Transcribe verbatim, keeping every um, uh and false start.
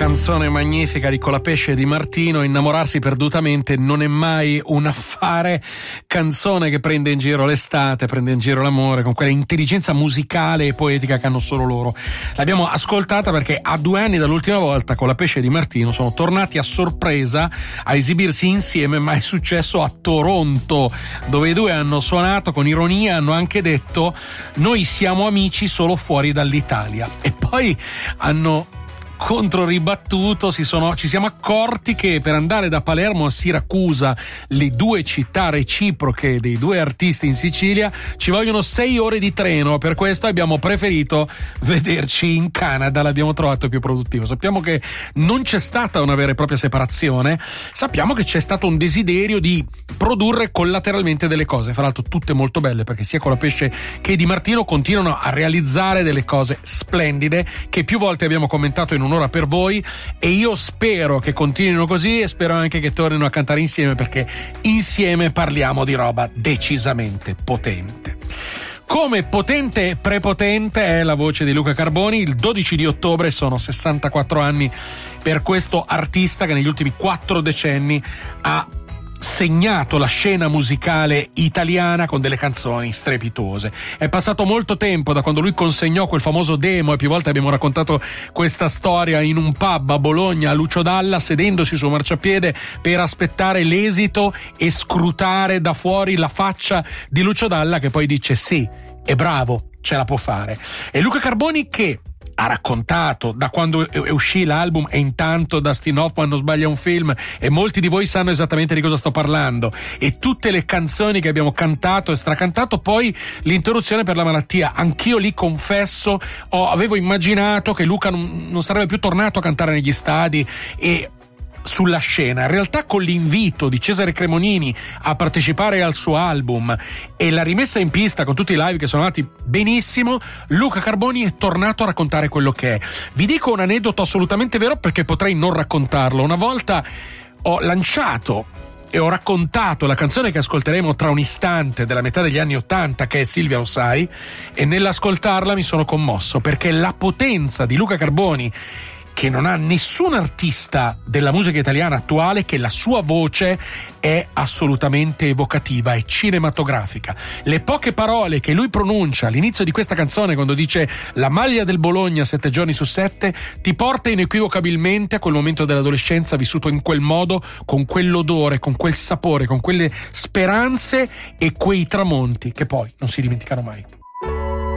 Canzone magnifica di Colapesce di Martino. Innamorarsi perdutamente non è mai un affare. Canzone che prende in giro l'estate, prende in giro l'amore, con quella intelligenza musicale e poetica che hanno solo loro. L'abbiamo ascoltata perché a due anni dall'ultima volta Colapesce di Martino sono tornati a sorpresa a esibirsi insieme, ma è successo a Toronto, dove i due hanno suonato con ironia, hanno anche detto: noi siamo amici solo fuori dall'Italia. E poi hanno controribattuto, si sono, ci siamo accorti che per andare da Palermo a Siracusa, le due città reciproche dei due artisti in Sicilia, ci vogliono sei ore di treno. Per questo abbiamo preferito vederci in Canada, l'abbiamo trovato più produttivo. Sappiamo che non c'è stata una vera e propria separazione, sappiamo che c'è stato un desiderio di produrre collateralmente delle cose, fra l'altro tutte molto belle, perché sia Colapesce che Di Martino continuano a realizzare delle cose splendide che più volte abbiamo commentato in un'ora per voi, e io spero che continuino così e spero anche che tornino a cantare insieme, perché insieme parliamo di roba decisamente potente. Come potente e prepotente è la voce di Luca Carboni. Il dodici di ottobre sono sessantaquattro anni per questo artista che negli ultimi quattro decenni ha segnato la scena musicale italiana con delle canzoni strepitose. È passato molto tempo da quando lui consegnò quel famoso demo, e più volte abbiamo raccontato questa storia in un pub a Bologna a Lucio Dalla, sedendosi sul marciapiede per aspettare l'esito e scrutare da fuori la faccia di Lucio Dalla, che poi dice: sì, è bravo, ce la può fare. E Luca Carboni, che ha raccontato da quando è uscì l'album E intanto Dustin Hoffman non sbaglia un film, e molti di voi sanno esattamente di cosa sto parlando, e tutte le canzoni che abbiamo cantato e stracantato, poi l'interruzione per la malattia. Anch'io lì, confesso, ho, avevo immaginato che Luca non, non sarebbe più tornato a cantare negli stadi e sulla scena. In realtà, con l'invito di Cesare Cremonini a partecipare al suo album e la rimessa in pista con tutti i live che sono andati benissimo, Luca Carboni è tornato a raccontare quello che è. Vi dico un aneddoto assolutamente vero, perché potrei non raccontarlo. Una volta ho lanciato e ho raccontato la canzone che ascolteremo tra un istante, della metà degli anni ottanta, che è Silvia lo sai, e nell'ascoltarla mi sono commosso, perché la potenza di Luca Carboni, che non ha nessun artista della musica italiana attuale, che la sua voce è assolutamente evocativa e cinematografica. Le poche parole che lui pronuncia all'inizio di questa canzone, quando dice la maglia del Bologna sette giorni su sette, ti porta inequivocabilmente a quel momento dell'adolescenza vissuto in quel modo, con quell'odore, con quel sapore, con quelle speranze e quei tramonti che poi non si dimenticano mai.